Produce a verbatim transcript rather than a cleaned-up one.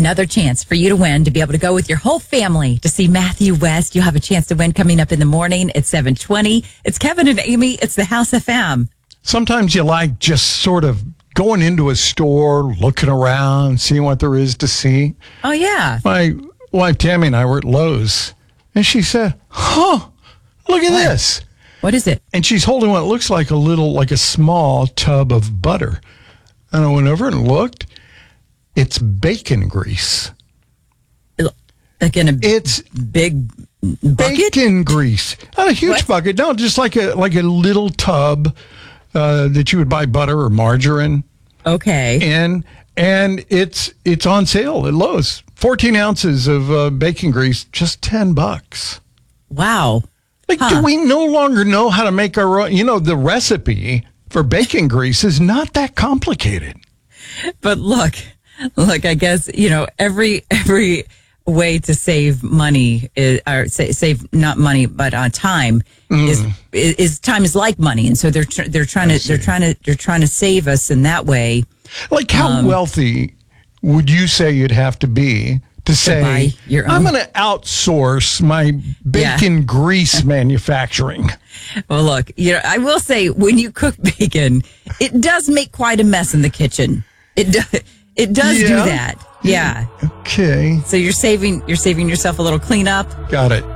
another chance for you to win, to be able to go with your whole family to see Matthew West. You'll have a chance to win coming up in the morning at seven twenty. It's Kevin and Amy. It's the House F M. Sometimes you like just sort of going into a store, looking around, seeing what there is to see. Oh, yeah. My wife, Tammy, and I were at Lowe's, and she said, huh, look at What? this. What is it? And she's holding what looks like a little, like a small tub of butter. And I went over and looked. It's bacon grease. Like in a It's big bucket? bacon grease. Not a huge What? bucket. No, just like a like a little tub uh, that you would buy butter or margarine Okay. in. And it's it's on sale at Lowe's. fourteen ounces of uh, bacon grease, just ten bucks. Wow. Like, Huh. do we no longer know how to make our own? You know, the recipe for bacon grease is not that complicated. But look, look, I guess, you know, every every way to save money is, or sa- save not money but uh, time Mm. is, is is time is like money, and so they're tr- they're trying to they're trying to they're trying to save us in that way. Like, how Um, wealthy would you say you'd have to be to say, buy your I'm own- going to outsource my bacon grease manufacturing? Well, look, you know, I will say when you cook bacon, it does make quite a mess in the kitchen. It does it does do Yeah? that. Yeah. Okay, So you're saving you're saving yourself a little cleanup. got it.